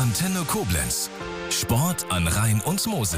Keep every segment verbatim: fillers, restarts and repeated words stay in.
Antenne Koblenz. Sport an Rhein und Mosel.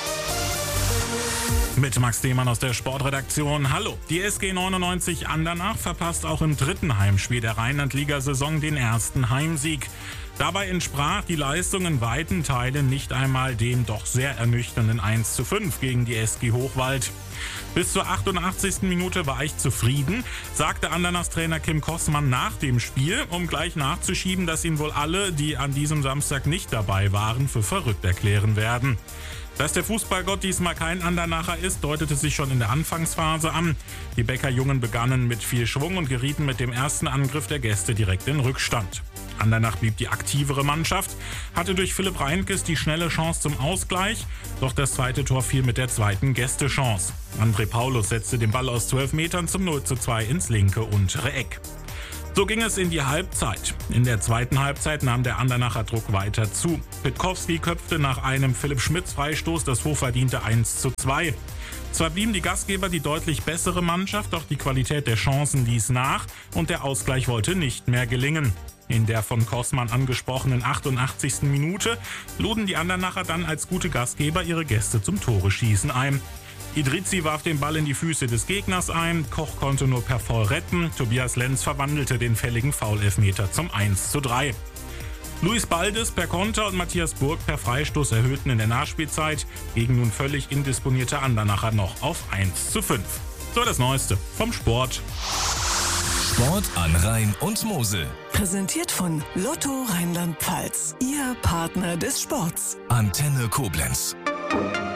Mit Max Demann aus der Sportredaktion. Hallo. Die S G neunundneunzig Andernach verpasst auch im dritten Heimspiel der Rheinland-Liga-Saison den ersten Heimsieg. Dabei entsprach die Leistung in weiten Teilen nicht einmal dem doch sehr ernüchternden eins zu fünf gegen die S G Hochwald. Bis zur achtundachtzigsten Minute war ich zufrieden, sagte Andernachs Trainer Kim Kossmann nach dem Spiel, um gleich nachzuschieben, dass ihn wohl alle, die an diesem Samstag nicht dabei waren, für verrückt erklären werden. Dass der Fußballgott diesmal kein Andernacher ist, deutete sich schon in der Anfangsphase an. Die Bäckerjungen begannen mit viel Schwung und gerieten mit dem ersten Angriff der Gäste direkt in Rückstand. Andernach blieb die aktivere Mannschaft, hatte durch Philipp Reinkes die schnelle Chance zum Ausgleich, doch das zweite Tor fiel mit der zweiten Gästechance. André Paulus setzte den Ball aus zwölf Metern zum null zu zwei ins linke untere Eck. So ging es in die Halbzeit. In der zweiten Halbzeit nahm der Andernacher Druck weiter zu. Pitkowski köpfte nach einem Philipp Schmitz Freistoß das hochverdiente eins zu zwei. Zwar blieben die Gastgeber die deutlich bessere Mannschaft, doch die Qualität der Chancen ließ nach und der Ausgleich wollte nicht mehr gelingen. In der von Kossmann angesprochenen achtundachtzigsten Minute luden die Andernacher dann als gute Gastgeber ihre Gäste zum Tore-Schießen ein. Idrizi warf den Ball in die Füße des Gegners ein, Koch konnte nur per Foul retten, Tobias Lenz verwandelte den fälligen Foul-Elfmeter zum eins zu drei. Luis Baldes per Konter und Matthias Burg per Freistoß erhöhten in der Nachspielzeit gegen nun völlig indisponierte Andernacher noch auf eins zu fünf. So das Neueste vom Sport. Sport an Rhein und Mosel. Präsentiert von Lotto Rheinland-Pfalz. Ihr Partner des Sports. Antenne Koblenz.